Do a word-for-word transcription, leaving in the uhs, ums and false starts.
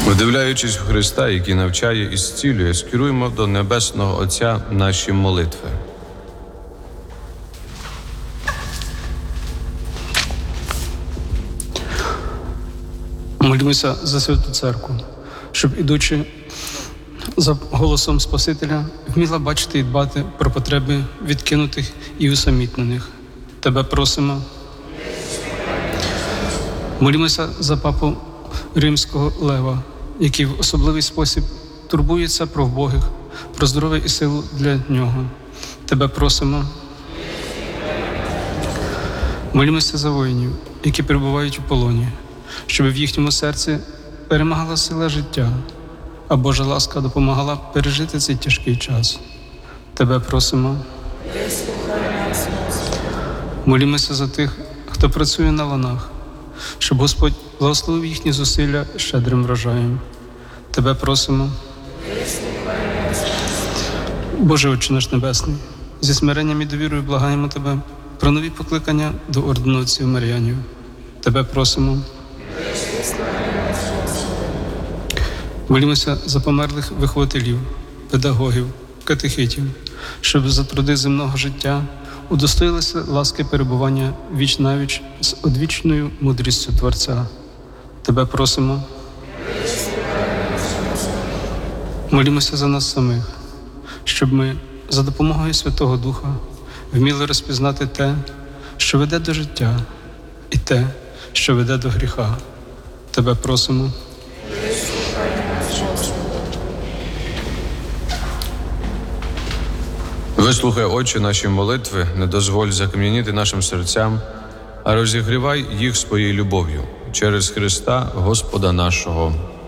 Вдивляючись в Христа, який навчає і зцілює, скеруємо до Небесного Отця наші молитви. Молімося за Святу Церкву, щоб, ідучи за голосом Спасителя, вміла бачити і дбати про потреби відкинутих і усамітнених. Тебе просимо. Молімося за папу Римського Лева, який в особливий спосіб турбується про вбогих, про здоров'я і силу для нього. Тебе просимо. Молімося за воїнів, які перебувають у полоні, щоб в їхньому серці перемагала сила життя, а Божа ласка допомагала пережити цей тяжкий час. Тебе просимо. Молімося за тих, хто працює на ланах, щоб Господь благословив їхні зусилля щедрим врожаєм. Тебе просимо. Боже Отче наш Небесний, зі смиренням і довірою благаємо Тебе про нові покликання до ордену отців Мар'янів. Тебе просимо. Молімося за померлих вихователів, педагогів, катехитів, щоб за труди земного життя удостоїлися ласки перебування віч-навіч з одвічною мудрістю Творця. Тебе просимо. Молімося за нас самих, щоб ми за допомогою Святого Духа вміли розпізнати те, що веде до життя, і те, що веде до гріха. Тебе просимо. Вислухай, Отче, наші молитви, не дозволь закам'яніти нашим серцям, а розігрівай їх своєю любов'ю через Христа Господа нашого.